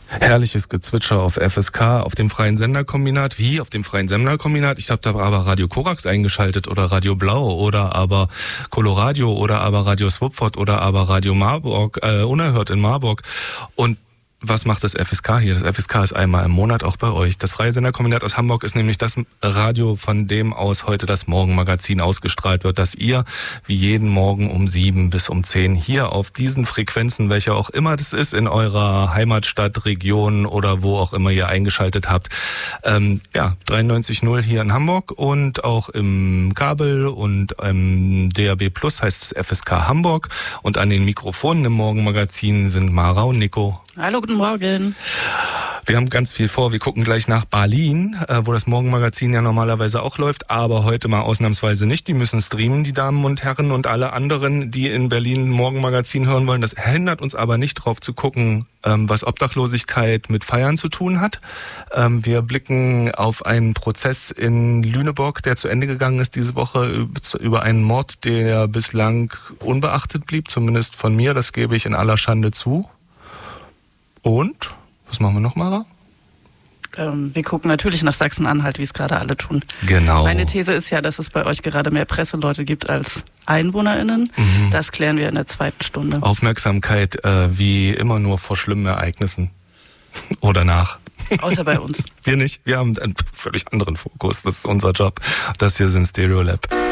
Herrliches Gezwitscher auf FSK, auf dem Freien Senderkombinat. Wie? Auf dem Freien Senderkombinat? Ich habe da aber Radio Korax eingeschaltet oder Radio Blau oder aber Coloradio oder aber Radio Swupford oder aber Radio Marburg, Unerhört in Marburg. Und was macht das FSK hier? Das FSK ist einmal im Monat auch bei euch. Das Freie Senderkombinat aus Hamburg ist nämlich das Radio, von dem aus heute das Morgenmagazin ausgestrahlt wird, dass ihr wie jeden Morgen um 7 bis um 10 hier auf diesen Frequenzen, welche auch immer das ist, in eurer Heimatstadt, Region oder wo auch immer ihr eingeschaltet habt, 93.0 hier in Hamburg und auch im Kabel und im DAB Plus heißt es FSK Hamburg. Und an den Mikrofonen im Morgenmagazin sind Mara und Nico. Hallo, guten Morgen. Wir haben ganz viel vor. Wir gucken gleich nach Berlin, wo das Morgenmagazin ja normalerweise auch läuft, aber heute mal ausnahmsweise nicht. Die müssen streamen, die Damen und Herren und alle anderen, die in Berlin ein Morgenmagazin hören wollen. Das hindert uns aber nicht drauf zu gucken, was Obdachlosigkeit mit Feiern zu tun hat. Wir blicken auf einen Prozess in Lüneburg, der zu Ende gegangen ist diese Woche, über einen Mord, der bislang unbeachtet blieb, zumindest von mir. Das gebe ich in aller Schande zu. Und, was machen wir noch, Mara? Wir gucken natürlich nach Sachsen-Anhalt, wie es gerade alle tun. Genau. Meine These ist ja, dass es bei euch gerade mehr Presseleute gibt als EinwohnerInnen. Mhm. Das klären wir in der zweiten Stunde. Aufmerksamkeit wie immer nur vor schlimmen Ereignissen. Oder nach. Außer bei uns. Wir nicht. Wir haben einen völlig anderen Fokus. Das ist unser Job. Das hier sind Stereolab.